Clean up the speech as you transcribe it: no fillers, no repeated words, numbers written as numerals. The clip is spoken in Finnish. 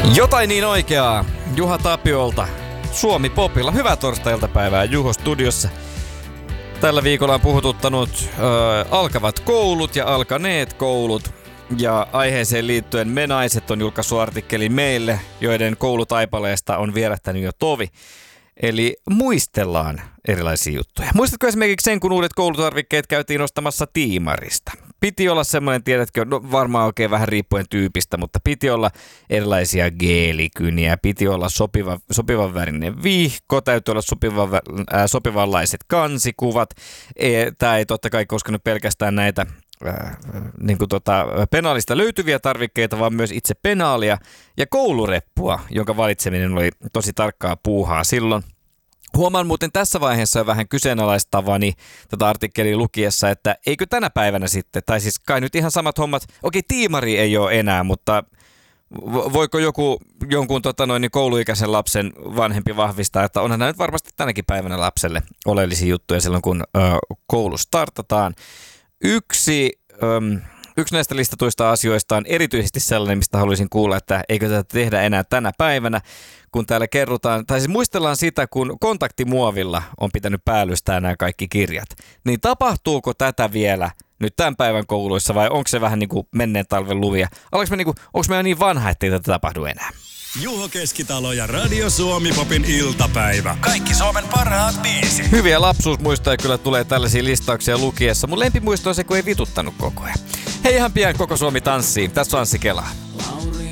Jotain niin oikeaa Juha Tapiolta Suomi Popilla. Hyvää torstai-iltapäivää Juho studiossa. Tällä viikolla on puhututtanut alkavat koulut ja alkaneet koulut. Ja aiheeseen liittyen Me Naiset on julkaissut artikkelin meille, joiden koulutaipaleesta on vierähtänyt jo tovi. Eli muistellaan erilaisia juttuja. Muistatko esimerkiksi sen, kun uudet koulutarvikkeet käytiin ostamassa Tiimarista? Piti olla semmoinen, tiedätkö, no varmaan oikein vähän riippuen tyypistä, mutta piti olla erilaisia geelikyniä, piti olla sopivan värinen vihko, täytyy olla sopivanlaiset kansikuvat. Tämä ei totta kai koskenut pelkästään näitä penaalista löytyviä tarvikkeita, vaan myös itse penaalia ja koulureppua, jonka valitseminen oli tosi tarkkaa puuhaa silloin. Huomaan muuten tässä vaiheessa jo vähän kyseenalaistavani tätä artikkelia lukiessa, että eikö tänä päivänä sitten, tai siis kai nyt ihan samat hommat, okei, Tiimari ei ole enää, mutta voiko jonkun kouluikäisen lapsen vanhempi vahvistaa, että onhan nämä nyt varmasti tänäkin päivänä lapselle oleellisia juttuja silloin, kun koulu startataan. Yksi näistä listatuista asioista on erityisesti sellainen, mistä haluaisin kuulla, että eikö tätä tehdä enää tänä päivänä, kun täällä kerrotaan, tai siis muistellaan sitä, kun kontaktimuovilla on pitänyt päällystää nämä kaikki kirjat. Niin tapahtuuko tätä vielä nyt tämän päivän kouluissa vai onko se vähän niin kuin menneen talven luvia? Onko meillä niin vanha, ettei tätä tapahdu enää? Juho Keskitalo ja Radio Suomi Popin iltapäivä. Kaikki Suomen parhaat biisit. Hyviä lapsuusmuistoja kyllä tulee tällaisia listauksia lukiessa. Mun lempimuisto on se, kun ei vituttanut koko ajan. Hei, ihan pian koko Suomi tanssii. Tässä on Anssi Kela.